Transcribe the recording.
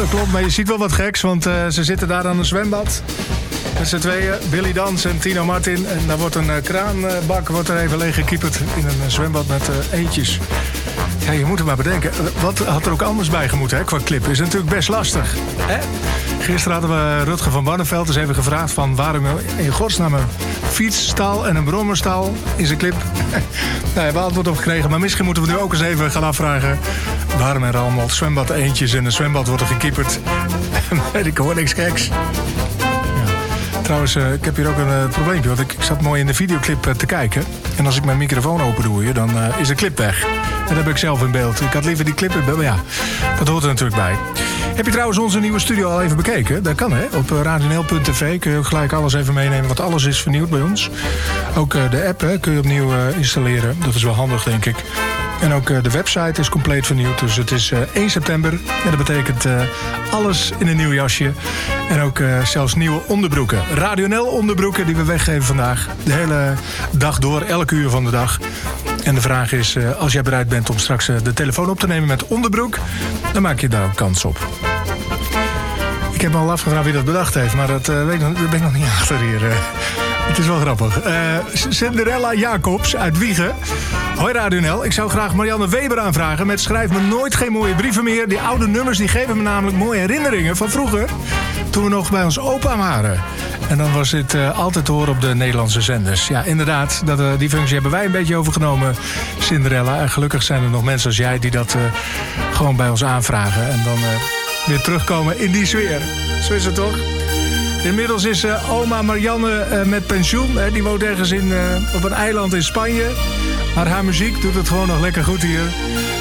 klopt. Maar je ziet wel wat geks, want ze zitten daar aan een zwembad. Met z'n tweeën, Billy Dans en Tino Martin. En daar wordt een kraanbak er even leeg gekieperd in een zwembad met eendjes. Ja, je moet er maar bedenken. Wat had er ook anders bij gemoeten, hè, qua clip? Is natuurlijk best lastig. Hè? Gisteren hadden we Rutger van Barneveld eens even gevraagd van waarom in godsnaam een fietsstal en een brommerstal in zijn clip. Nou, we hebben antwoord op gekregen, maar misschien moeten we nu ook eens even gaan afvragen waarom er allemaal zwembad eendjes in een zwembad worden gekieperd. Weet ik hoor niks geks. Trouwens, ik heb hier ook een probleempje, want ik zat mooi in de videoclip te kijken. En als ik mijn microfoon open doe hier, dan is de clip weg. Dat heb ik zelf in beeld. Ik had liever die clip in beeld, maar ja, dat hoort er natuurlijk bij. Heb je trouwens onze nieuwe studio al even bekeken? Dat kan, hè? Op radionl.tv kun je ook gelijk alles even meenemen, want alles is vernieuwd bij ons. Ook de app kun je opnieuw installeren. Dat is wel handig, denk ik. En ook de website is compleet vernieuwd. Dus het is 1 september. En dat betekent alles in een nieuw jasje. En ook zelfs nieuwe onderbroeken. Radio NL onderbroeken die we weggeven vandaag. De hele dag door, elk uur van de dag. En de vraag is, als jij bereid bent om straks de telefoon op te nemen met onderbroek, dan maak je daar ook kans op. Ik heb me al afgevraagd wie dat bedacht heeft, maar daar ben ik nog niet achter hier. Het is wel grappig. Cinderella Jacobs uit Wiegen. Hoi Radio NL, ik zou graag Marianne Weber aanvragen met schrijf me nooit geen mooie brieven meer. Die oude nummers die geven me namelijk mooie herinneringen van vroeger. Toen we nog bij ons opa waren. En dan was dit altijd te horen op de Nederlandse zenders. Ja, inderdaad, die functie hebben wij een beetje overgenomen, Cinderella. En gelukkig zijn er nog mensen als jij die dat gewoon bij ons aanvragen. En dan weer terugkomen in die sfeer. Zo is het toch? Inmiddels is oma Marianne met pensioen. Die woont ergens op een eiland in Spanje. Maar haar muziek doet het gewoon nog lekker goed hier.